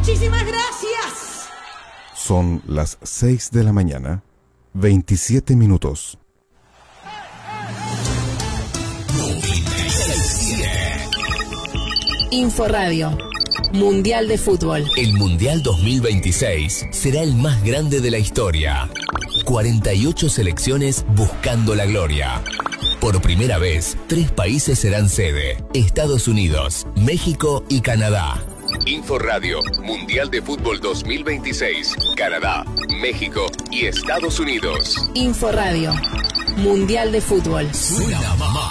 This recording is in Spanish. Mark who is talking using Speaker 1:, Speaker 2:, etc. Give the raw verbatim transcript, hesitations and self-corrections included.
Speaker 1: Muchísimas gracias.
Speaker 2: Son las seis de la mañana, veintisiete minutos.
Speaker 3: Inforadio. Mundial de Fútbol.
Speaker 4: El Mundial dos mil veintiséis será el más grande de la historia. cuarenta y ocho selecciones buscando la gloria. Por primera vez, tres países serán sede: Estados Unidos, México y Canadá. Inforadio, Mundial de Fútbol dos mil veintiséis, Canadá, México y Estados Unidos.
Speaker 3: Inforadio, Mundial de Fútbol.
Speaker 4: Suena mamá.